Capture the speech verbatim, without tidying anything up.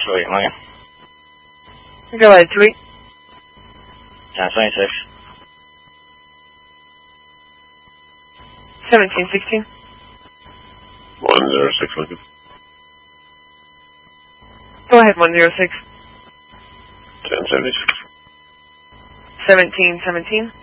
two eight, Lincoln. Go ahead, two eight. ten twenty-six. seventeen sixteen. one zero six, Lincoln. Go ahead, one zero six. ten seventy-six. seventeen seventeen.